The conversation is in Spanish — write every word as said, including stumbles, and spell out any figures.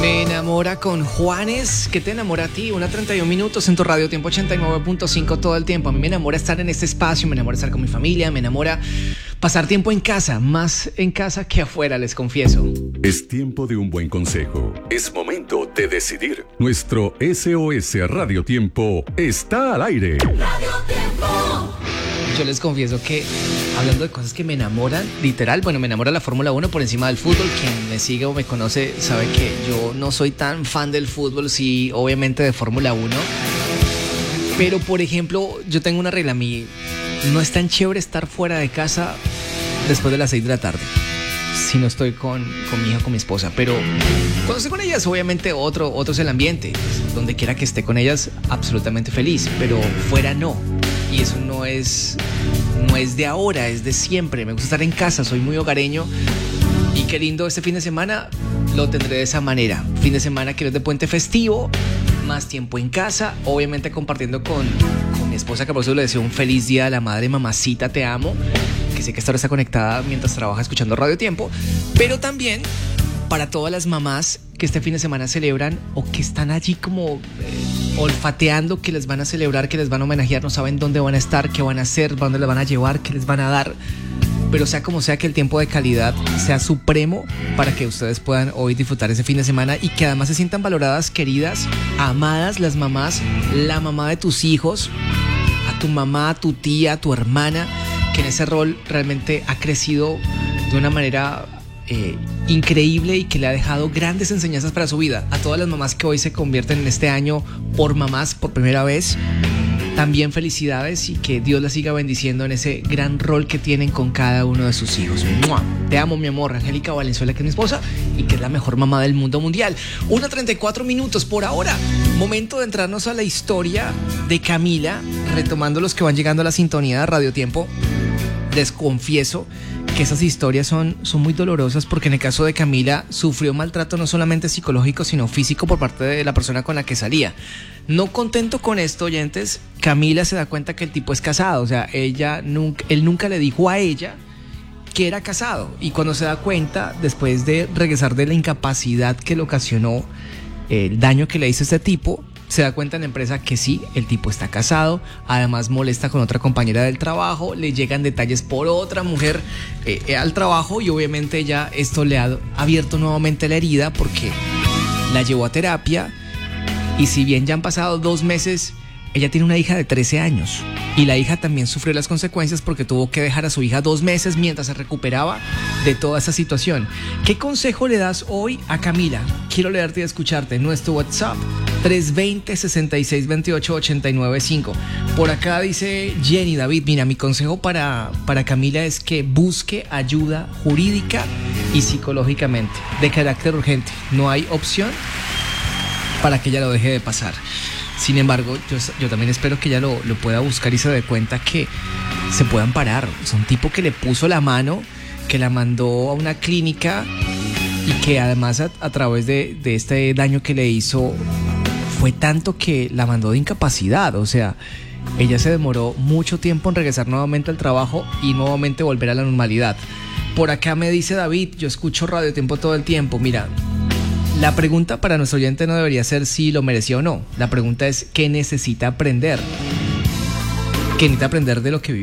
Me enamora con Juanes. ¿Qué te enamora a ti? Una treinta y un minutos en tu radio Tiempo ochenta y nueve punto cinco todo el tiempo. A mí me enamora estar en este espacio, me enamora estar con mi familia, me enamora pasar tiempo en casa, más en casa que afuera, les confieso. Es tiempo de un buen consejo. Es momento de decidir. Nuestro S O S Radio Tiempo está al aire. Radio Tiempo. Yo les confieso que, hablando de cosas que me enamoran, literal, bueno, me enamora la Fórmula uno por encima del fútbol. Quien me sigue o me conoce sabe que yo no soy tan fan del fútbol, sí, obviamente de Fórmula uno. Pero, por ejemplo, yo tengo una regla, a mí no es tan chévere estar fuera de casa después de las seis de la tarde, si no estoy con, con mi hija, con mi esposa. Pero cuando estoy con ellas, obviamente otro, otro es el ambiente. Donde quiera que esté con ellas, absolutamente feliz, pero fuera no. Y eso no es, no es de ahora, es de siempre. Me gusta estar en casa, soy muy hogareño. Y qué lindo, este fin de semana lo tendré de esa manera. Fin de semana que es de puente festivo, más tiempo en casa, obviamente compartiendo con, con mi esposa, que por eso le deseo un feliz día a la madre. Mamacita, te amo. Que sé que esta hora está conectada mientras trabaja escuchando Radio Tiempo. Pero también para todas las mamás que este fin de semana celebran o que están allí como eh, olfateando que les van a celebrar, que les van a homenajear, no saben dónde van a estar, qué van a hacer, dónde les van a llevar, qué les van a dar. Pero sea como sea, que el tiempo de calidad sea supremo para que ustedes puedan hoy disfrutar ese fin de semana y que además se sientan valoradas, queridas, amadas las mamás, la mamá de tus hijos, a tu mamá, a tu tía, a tu hermana, que en ese rol realmente ha crecido de una manera eh, increíble y que le ha dejado grandes enseñanzas para su vida. A todas las mamás que hoy se convierten en este año por mamás por primera vez, también felicidades y que Dios las siga bendiciendo en ese gran rol que tienen con cada uno de sus hijos. ¡Mua! Te amo, mi amor. Angélica Valenzuela, que es mi esposa y que es la mejor mamá del mundo mundial. Una treinta y cuatro minutos por ahora. Momento de entrarnos a la historia de Camila, retomando los que van llegando a la sintonía de Radio Tiempo. Les confieso que esas historias son, son muy dolorosas porque en el caso de Camila sufrió maltrato no solamente psicológico sino físico por parte de la persona con la que salía. No contento con esto, oyentes, Camila se da cuenta que el tipo es casado, o sea, ella nunca, él nunca le dijo a ella que era casado, y cuando se da cuenta, después de regresar de la incapacidad que le ocasionó el daño que le hizo este tipo, se da cuenta en la empresa que sí, el tipo está casado, además molesta con otra compañera del trabajo, le llegan detalles por otra mujer eh, al trabajo y obviamente ya esto le ha abierto nuevamente la herida porque la llevó a terapia y si bien ya han pasado dos meses, ella tiene una hija de trece años y la hija también sufrió las consecuencias porque tuvo que dejar a su hija dos meses mientras se recuperaba de toda esa situación. ¿Qué consejo le das hoy a Camila? Quiero leerte y escucharte. Nuestro WhatsApp tres dos cero, seis seis dos ocho, ocho nueve cinco. Por acá dice Jenny: David, mira, mi consejo para, para Camila es que busque ayuda jurídica y psicológicamente de carácter urgente. No hay opción para que ella lo deje de pasar. Sin embargo, yo, yo también espero que ella lo, lo pueda buscar y se dé cuenta que se puedan parar. Es un tipo que le puso la mano, que la mandó a una clínica y que además a, a través de, de este daño que le hizo fue tanto que la mandó de incapacidad. O sea, ella se demoró mucho tiempo en regresar nuevamente al trabajo y nuevamente volver a la normalidad. Por acá me dice David: yo escucho Radio Tiempo todo el tiempo. Mira, la pregunta para nuestro oyente no debería ser si lo merecía o no. La pregunta es: ¿qué necesita aprender? ¿Qué necesita aprender de lo que vivió?